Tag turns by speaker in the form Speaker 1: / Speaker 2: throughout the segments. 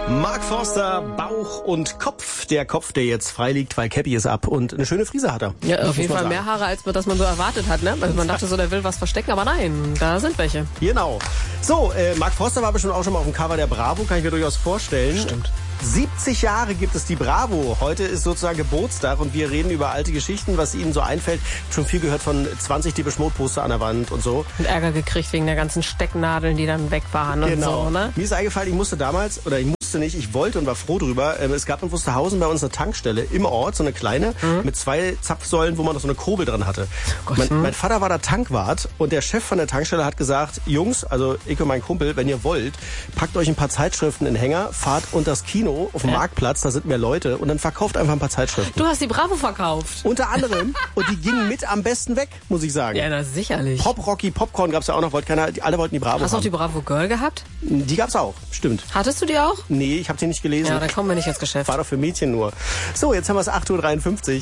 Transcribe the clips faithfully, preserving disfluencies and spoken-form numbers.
Speaker 1: Mark Forster, Bauch und Kopf. Der Kopf, der jetzt frei liegt, weil Cappy ist ab und eine schöne Frise hat er.
Speaker 2: Ja, auf jeden Fall sagen. Mehr Haare, als das man so erwartet hat, ne? Also man dachte so, der will was verstecken, aber nein, da sind welche.
Speaker 1: Genau. So, äh, Mark Forster war bestimmt auch schon mal auf dem Cover der Bravo, kann ich mir durchaus vorstellen.
Speaker 2: Stimmt.
Speaker 1: siebzig Jahre gibt es die Bravo. Heute ist sozusagen Geburtstag und wir reden über alte Geschichten, was Ihnen so einfällt. Schon viel gehört von zwanzig Depeche Mode Poster an der Wand und so.
Speaker 2: Und Ärger gekriegt wegen der ganzen Stecknadeln, die dann weg waren und
Speaker 1: genau.
Speaker 2: so, ne?
Speaker 1: Mir ist eingefallen, ich musste damals, oder ich musste nicht, ich wollte und war froh drüber. Es gab in Wusterhausen bei uns eine Tankstelle im Ort, so eine kleine, mhm. mit zwei Zapfsäulen, wo man noch so eine Kurbel dran hatte. Oh Gott, mein, hm. mein Vater war da Tankwart und der Chef von der Tankstelle hat gesagt, Jungs, also ich und mein Kumpel, wenn ihr wollt, packt euch ein paar Zeitschriften in den Hänger, fahrt unter das Kino auf dem ja. Marktplatz, da sind mehr Leute und dann verkauft einfach ein paar Zeitschriften.
Speaker 2: Du hast die Bravo verkauft.
Speaker 1: Unter anderem. Und die gingen mit am besten weg, muss ich sagen.
Speaker 2: Ja, na sicherlich.
Speaker 1: Pop, Rocky, Popcorn gab's ja auch noch, wollte keiner, alle wollten die Bravo
Speaker 2: Hast du
Speaker 1: haben.
Speaker 2: auch die Bravo Girl gehabt?
Speaker 1: Die gab's auch, stimmt.
Speaker 2: Hattest du die auch?
Speaker 1: Nee, ich habe die nicht gelesen.
Speaker 2: Ja, dann kommen wir nicht ins Geschäft.
Speaker 1: War doch für Mädchen nur. So, jetzt haben wir es acht Uhr dreiundfünfzig.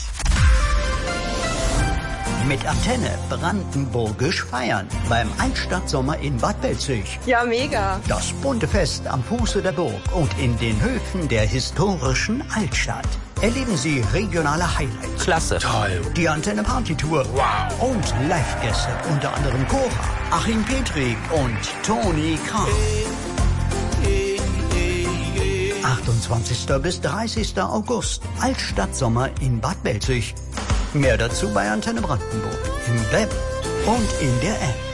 Speaker 3: Mit Antenne brandenburgisch feiern beim Altstadtsommer in Bad Belzig.
Speaker 4: Ja, mega.
Speaker 3: Das bunte Fest am Fuße der Burg und in den Höfen der historischen Altstadt. Erleben Sie regionale Highlights.
Speaker 5: Klasse.
Speaker 3: Toll. Die Antenne Party Tour.
Speaker 5: Wow.
Speaker 3: Und Live-Gäste, unter anderem Cora, Achim Petrik und Toni Kahn. achtundzwanzigsten bis dreißigsten August. Altstadtsommer in Bad Belzig. Mehr dazu bei Antenne Brandenburg. Im Web und in der App.